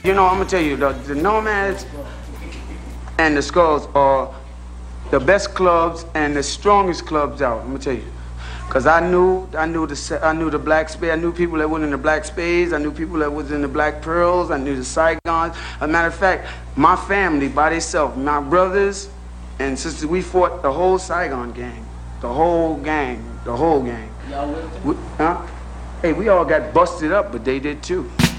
You know, I'm gonna tell you, the Nomads and the Skulls are the best clubs and the strongest clubs out. I'm gonna tell you, cause I knew the Black Spades. I knew people that were in the Black Spades. I knew people that was in the Black Pearls. I knew the Saigons. As a matter of fact, my family by themselves, my brothers and sisters, we fought the whole Saigon gang, the whole gang. Y'all with them? Huh? Hey, we all got busted up, but they did too.